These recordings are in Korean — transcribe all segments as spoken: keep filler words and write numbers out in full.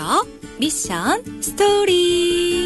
우주어 미션 스토리.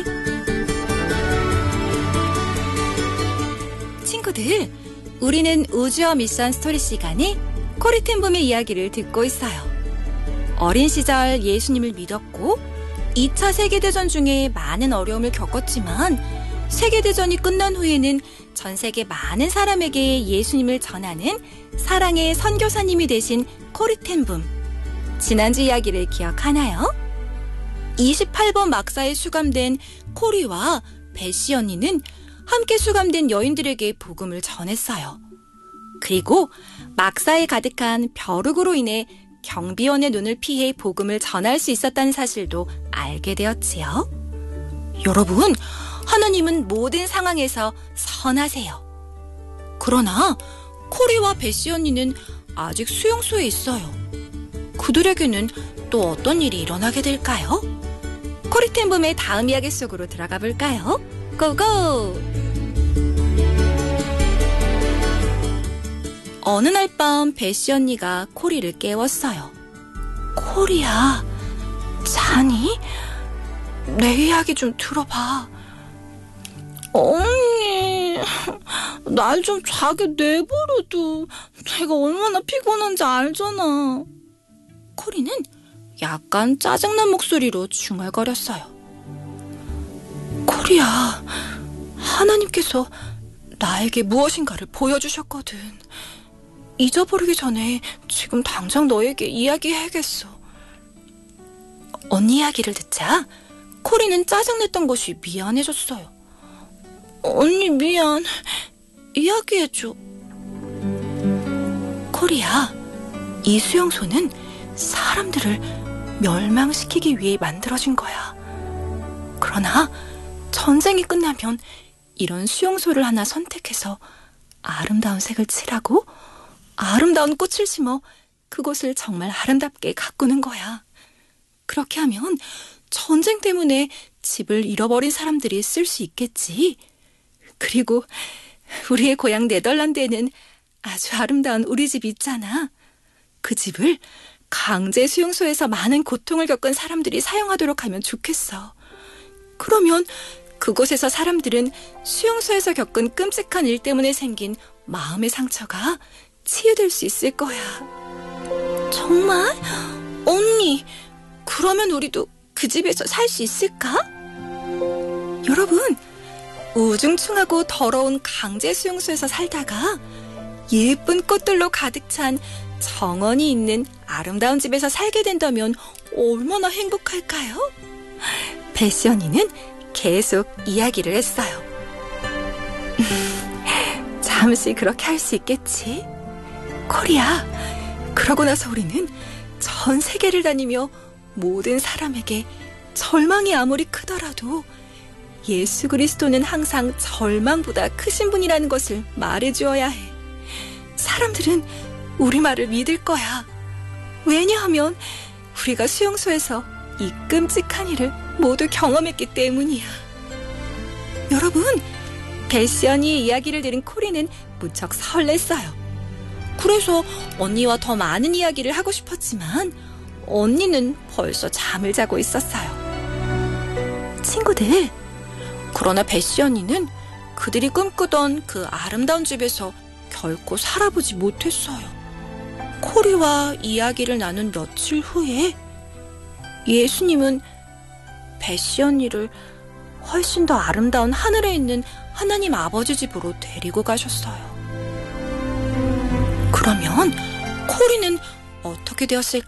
친구들, 우리는 우주어 미션 스토리 시간에 코리텐붐의 이야기를 듣고 있어요. 어린 시절 예수님을 믿었고 이 차 세계대전 중에 많은 어려움을 겪었지만 세계대전이 끝난 후에는 전 세계 많은 사람에게 예수님을 전하는 사랑의 선교사님이 되신 코리텐붐. 지난주 이야기를 기억하나요? 이십팔 번 막사에 수감된 코리와 베시 언니는 함께 수감된 여인들에게 복음을 전했어요. 그리고 막사에 가득한 벼룩으로 인해 경비원의 눈을 피해 복음을 전할 수 있었다는 사실도 알게 되었지요. 여러분, 하나님은 모든 상황에서 선하세요. 그러나 코리와 베시 언니는 아직 수용소에 있어요. 그들에게는 또 어떤 일이 일어나게 될까요? 코리텐붐의 다음 이야기 속으로 들어가 볼까요? 고고! 어느 날 밤 베시 언니가 코리를 깨웠어요. 코리야, 자니? 내 이야기 좀 들어봐. 언니, 날 좀 자게 내버려둬. 내가 얼마나 피곤한지 알잖아. 코리는 약간 짜증난 목소리로 중얼거렸어요. 코리야, 하나님께서 나에게 무엇인가를 보여주셨거든. 잊어버리기 전에 지금 당장 너에게 이야기해야겠어. 언니 이야기를 듣자 코리는 짜증냈던 것이 미안해졌어요. 언니 미안. 이야기해줘. 코리야, 이 수용소는 사람들을 멸망시키기 위해 만들어진 거야. 그러나 전쟁이 끝나면 이런 수용소를 하나 선택해서 아름다운 색을 칠하고 아름다운 꽃을 심어 그곳을 정말 아름답게 가꾸는 거야. 그렇게 하면 전쟁 때문에 집을 잃어버린 사람들이 쓸 수 있겠지. 그리고 우리의 고향 네덜란드에는 아주 아름다운 우리 집이 있잖아. 그 집을 강제 수용소에서 많은 고통을 겪은 사람들이 사용하도록 하면 좋겠어. 그러면 그곳에서 사람들은 수용소에서 겪은 끔찍한 일 때문에 생긴 마음의 상처가 치유될 수 있을 거야. 정말? 언니, 그러면 우리도 그 집에서 살 수 있을까? 여러분, 우중충하고 더러운 강제 수용소에서 살다가 예쁜 꽃들로 가득 찬 정원이 있는 아름다운 집에서 살게 된다면 얼마나 행복할까요? 베시 언니는 계속 이야기를 했어요. 잠시 그렇게 할 수 있겠지? 코리야, 그러고 나서 우리는 전 세계를 다니며 모든 사람에게 절망이 아무리 크더라도 예수 그리스도는 항상 절망보다 크신 분이라는 것을 말해주어야 해. 사람들은 우리 말을 믿을 거야. 왜냐하면 우리가 수용소에서 이 끔찍한 일을 모두 경험했기 때문이야. 여러분, 베시 언니의 이야기를 들은 코리는 무척 설렜어요. 그래서 언니와 더 많은 이야기를 하고 싶었지만 언니는 벌써 잠을 자고 있었어요. 친구들, 그러나 베시 언니는 그들이 꿈꾸던 그 아름다운 집에서 결코 살아보지 못했어요. 코리와 이야기를 나눈 며칠 후에 예수님은 베시 언니를 훨씬 더 아름다운 하늘에 있는 하나님 아버지 집으로 데리고 가셨어요. 그러면 코리는 어떻게 되었을까요?